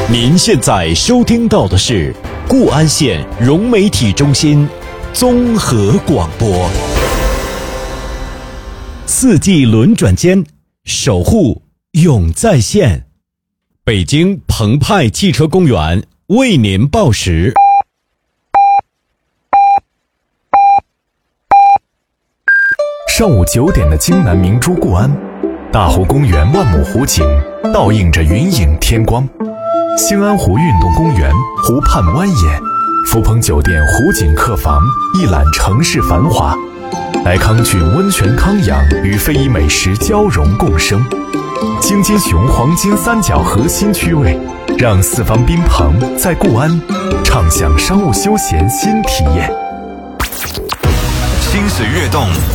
您现在收听到的是固安县融媒体中心综合广播。四季轮转间，守护永在线。北京澎湃汽车公园为您报时。 上午9点的京南明珠固安，大湖公园万亩湖景倒映着云影天光，兴安湖运动公园湖畔蜿蜒，福朋酒店湖景客房一览城市繁华，来康郡温泉康养与非遗美食交融共生，京津雄黄金三角核心区位，让四方宾朋在固安畅享商务休闲新体验。 心水跃动，